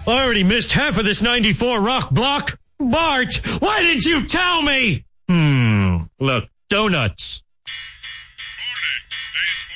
I already missed half of this 94 rock block. Bart, why didn't you tell me? Look, donuts.